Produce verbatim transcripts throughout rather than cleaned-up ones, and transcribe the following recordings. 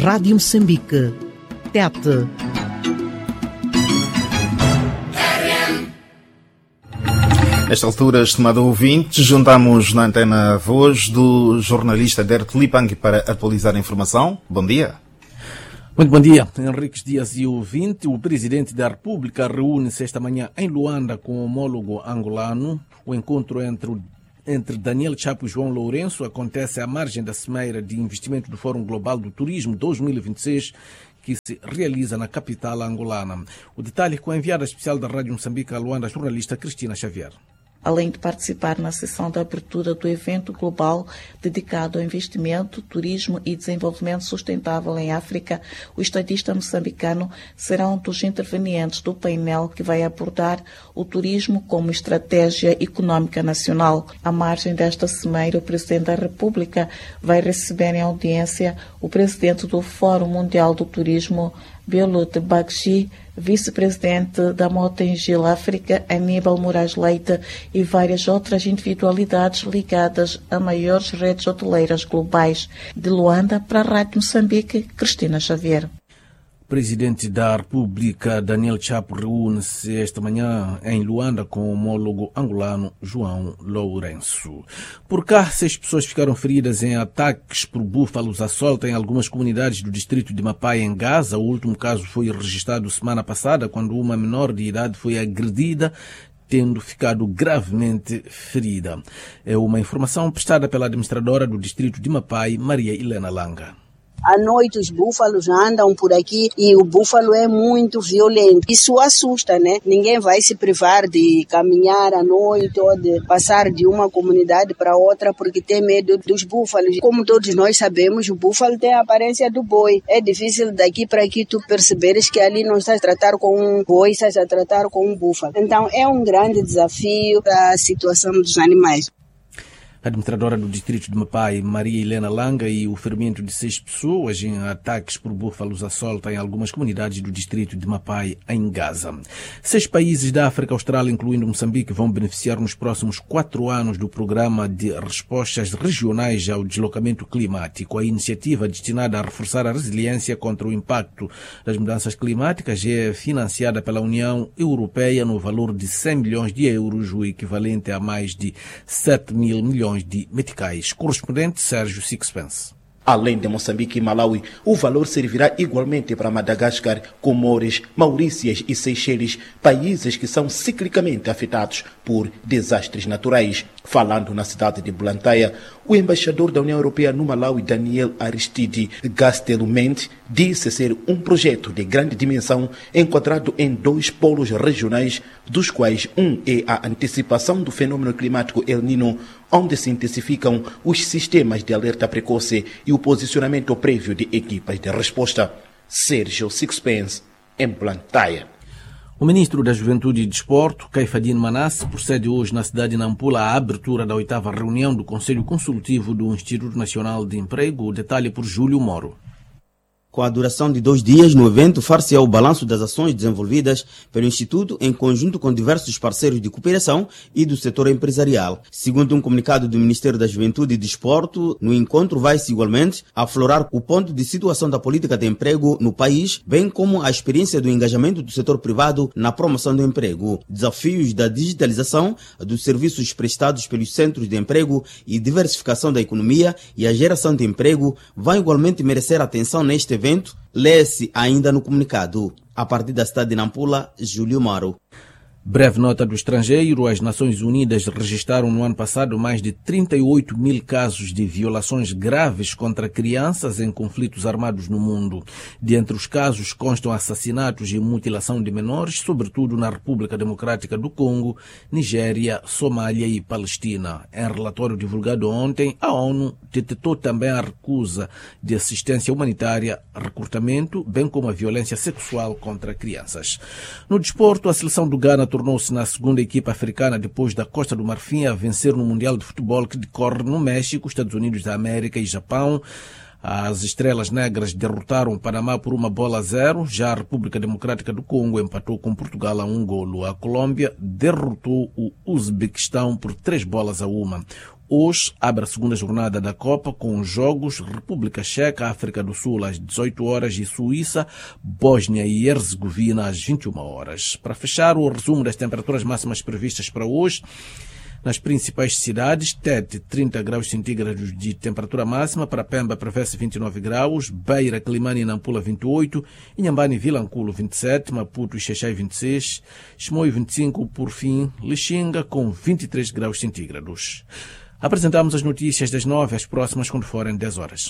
Rádio Moçambique, Tete. Nesta altura, estimado ouvinte, juntamos na antena a voz do jornalista Derek Lipang para atualizar a informação. Bom dia. Muito bom dia, Henriques Dias e ouvinte. O presidente da República reúne-se esta manhã em Luanda com o homólogo angolano. O encontro entre o Entre Daniel Chapo e João Lourenço acontece à margem da Cimeira de Investimento do Fórum Global do Turismo dois mil e vinte e seis, que se realiza na capital angolana. O detalhe com a enviada especial da Rádio Moçambique a Luanda, a jornalista Cristina Xavier. Além de participar na sessão de abertura do evento global dedicado ao investimento, turismo e desenvolvimento sustentável em África, o estadista moçambicano será um dos intervenientes do painel que vai abordar o turismo como estratégia econômica nacional. À margem desta cimeira, o Presidente da República vai receber em audiência o Presidente do Fórum Mundial do Turismo, Belote Baggi, vice-presidente da Motengil África, Aníbal Moraes Leite, e várias outras individualidades ligadas a maiores redes hoteleiras globais. De Luanda, para a Rádio Moçambique, Cristina Xavier. O presidente da República, Daniel Chapo, reúne-se esta manhã em Luanda com o homólogo angolano João Lourenço. Por cá, seis pessoas ficaram feridas em ataques por búfalos à solta em algumas comunidades do distrito de Mapai, em Gaza. O último caso foi registrado semana passada, quando uma menor de idade foi agredida, tendo ficado gravemente ferida. É uma informação prestada pela administradora do distrito de Mapai, Maria Helena Langa. À noite os búfalos andam por aqui e o búfalo é muito violento. Isso assusta, né? Ninguém vai se privar de caminhar à noite ou de passar de uma comunidade para outra porque tem medo dos búfalos. Como todos nós sabemos, o búfalo tem a aparência do boi. É difícil daqui para aqui tu perceberes que ali não estás a tratar com um boi, estás a tratar com um búfalo. Então é um grande desafio para a situação dos animais. A administradora do distrito de Mapai, Maria Helena Langa, e o ferimento de seis pessoas em ataques por búfalos à solta em algumas comunidades do distrito de Mapai, em Gaza. Seis países da África Austral, incluindo Moçambique, vão beneficiar nos próximos quatro anos do programa de respostas regionais ao deslocamento climático. A iniciativa, destinada a reforçar a resiliência contra o impacto das mudanças climáticas, é financiada pela União Europeia no valor de cem milhões de euros, o equivalente a mais de sete mil milhões de meticais. Correspondente Sérgio Sixpence. Além de Moçambique e Malawi, o valor servirá igualmente para Madagascar, Comores, Maurícias e Seychelles, países que são ciclicamente afetados por desastres naturais. Falando na cidade de Blantyre, o embaixador da União Europeia no Malawi, Daniel Aristide Gastelumend, disse ser um projeto de grande dimensão enquadrado em dois polos regionais, dos quais um é a antecipação do fenômeno climático El Niño, onde se intensificam os sistemas de alerta precoce e o posicionamento prévio de equipas de resposta. Sérgio Sixpence, em Blantyre. O ministro da Juventude e Desporto, Caifadine Manasse, procede hoje na cidade de Nampula à abertura da oitava reunião do Conselho Consultivo do Instituto Nacional de Emprego. O detalhe por Júlio Moro. Com a duração de dois dias, no evento far-se-á o balanço das ações desenvolvidas pelo Instituto em conjunto com diversos parceiros de cooperação e do setor empresarial. Segundo um comunicado do Ministério da Juventude e Desporto, no encontro vai-se igualmente aflorar o ponto de situação da política de emprego no país, bem como a experiência do engajamento do setor privado na promoção do emprego, desafios da digitalização dos serviços prestados pelos centros de emprego e diversificação da economia e a geração de emprego vão igualmente merecer atenção neste evento. evento, lê-se ainda no comunicado. A partir da cidade de Nampula, Júlio Maro. Breve nota do estrangeiro. As Nações Unidas registraram no ano passado mais de trinta e oito mil casos de violações graves contra crianças em conflitos armados no mundo. Dentre os casos constam assassinatos e mutilação de menores, sobretudo na República Democrática do Congo, Nigéria, Somália e Palestina. Em relatório divulgado ontem, a ONU detectou também a recusa de assistência humanitária, recrutamento, bem como a violência sexual contra crianças. No desporto, a seleção do Ghana tornou-se na segunda equipa africana depois da Costa do Marfim a vencer no Mundial de Futebol que decorre no México, Estados Unidos da América e Japão. As Estrelas Negras derrotaram o Panamá por uma bola a zero. Já a República Democrática do Congo empatou com Portugal a um golo. A Colômbia derrotou o Uzbequistão por três bolas a uma. Hoje abre a segunda jornada da Copa com jogos República Checa, África do Sul às dezoito horas e Suíça, Bósnia e Herzegovina às vinte e uma horas. Para fechar o resumo das temperaturas máximas previstas para hoje, nas principais cidades, Tete, trinta graus centígrados de temperatura máxima, para Pemba prevê-se vinte e nove graus, Beira, Climane e Nampula vinte e oito, Inhambane e Vilanculo vinte e sete, Maputo e Xaixai vinte e seis, Chimoio vinte e cinco, por fim, Lixinga com vinte e três graus centígrados. Apresentamos as notícias das nove às próximas quando forem dez horas.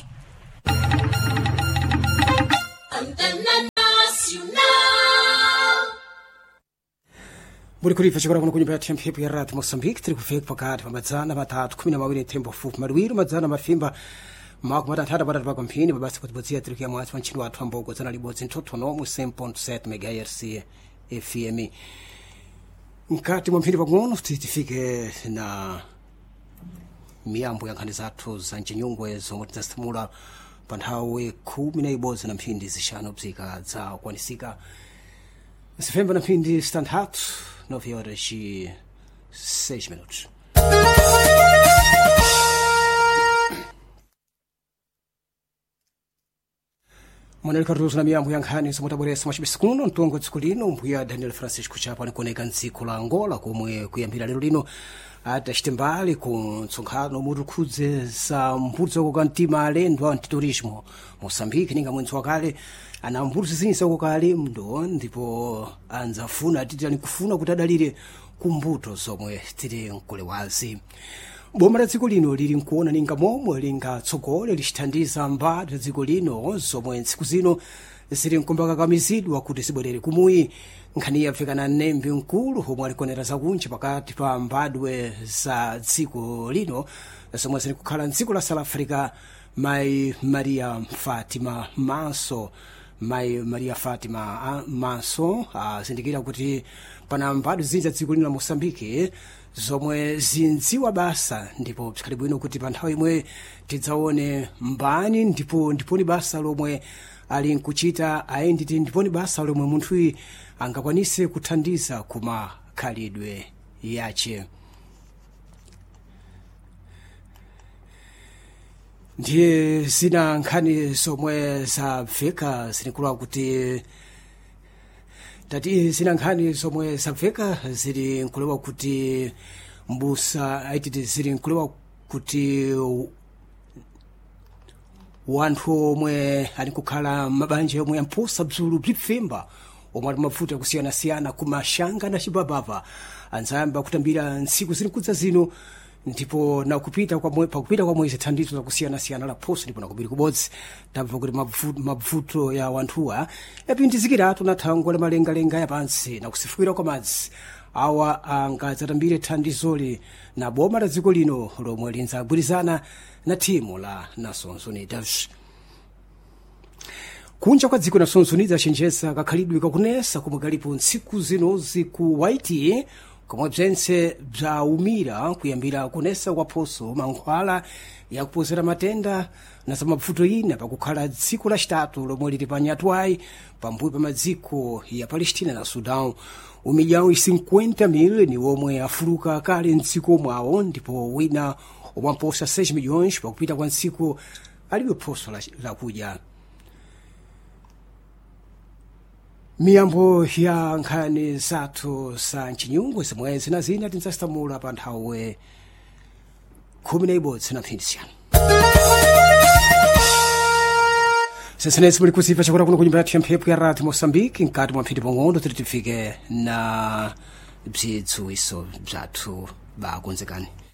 Burikuri fachagora kuno kunyumba ya mpepo ya rati Mosambiki tiri kufeka pakati pa madzana matatu kumi na mawili tembo fupi maruwiru madzana mafimba mako matanthata patatu pa mpini babasi kutibodzia tiri kuya mwatsi wanchini wathu ambogo dzana libodzi nthotono mu cem ponto sete megahertz F M. Mkati mwa mpini pang'ono tifike na miyambo ya nkhani zathu za mchinyungwe zomwe tidzasamula pa nthawi khumi na ibodzi na mphindi zixanu bzika dza kwanisika zifemba na mphindi standard nove horas e seis minutos. Manuel Cardoso na miyambo ya nkhani zomwe tabweresa mwacibisi kuno mtongo tsiku lino mbuya Daniel Francisco Chapa anikoneka mdziko la Angola komwe kuyambira lero lino adacite mbali ku mtsonkhano mutukhudze za mbudzi wakoka mtima alendo antiturismo Mosambiki ninga mwenzi wakale ana mbudzi zinsa wakale mndo ndipo anzafuna atitani kufuna kuti adalire kumbuto zomwe tiri mkulewazi. Boma la dziko lino lili nkuona ninga momwe lingatsogole lichithandiza mbali la dziko lino zomwe ntsiku zino zili nkumbakamizidwa kuti zibwerere kumuyi. Nkhani yapfekana nembi mkulu homwe alikonera zakunja pakati pa mbadwe za dziko lino zomwe zili kukhala mdziko la South Africa. Mai Maria Fatima Maso Mai Maria Fatima Maso azindikira kuti pana mbadwe zinja dziko lino la Mosambiki zomwe zinziwa basa ndipo bzikhali bwino kuti pa nthawi imwe tidzaone mbani ndipo ndiponi basa lomwe ali nkuchita ayenditi ndiponi basa lomwe munthuyi angakwanise kuthandiza kuma khalidwe yace. Ndiye zina nkhani zomwe zabveka zinikula kuti tati zina nkhani zomwe zabveka zili nkulewa kuti mbusa aititi zili nkulewa kuti wanthu omwe ali kukhala mabanja omwe amposa bzulu bzipfimba omwe ali mafuta kusiyana-siyana kumashanga na chibabava anzayamba kutambira ntsiku zili kudza zino ndipo na kupita kwa mwe pakupita kwa mwezi thandizo za kusiyana-siyana la poso ndipo na kubiri kubodzi tabva kuti mabvuto ya wanthuwa yapindizikiratu na thango la malengalenga ya pansi na kusifukira kwa madzi awa angadzatambire thandizoli na boma la dziko lino lomwe linzagwirizana na timu la Nations Unidas. Kunja kwa dziko Nations Unidas achenjeza kakhalidwe kakunesa komwe kalipo ntsiku zinozi ku Haiti komwe bzense bzaumira kuyambira kunesa kwa poso mankhwala ya kupozera matenda na za mabvuto ina pakukhala dziko lachitatu lomwe lili pa nyatwayi pambuyo pa madziko ya Palestina na Sudan. Umilhão e cinquenta mil ni omwe afuluka kale mdziko mwawo ndipo wina omwe amposa seis milhões pakupita kwa ntsiku alibe poso lakudya. Miyambo ya nkhani zathu za mchinyungwe zomwe zina zina tinzasamula pa nthawi khumi na ibodzi na mphindi zisanu. Sesenesi muli kuziva chakula kuno kunyumba yathu ya mphepo ya rati Mosambiki mkati mwa mphindi pang'ono tiri tifike na bzidzu iso bzathu bakonzekani.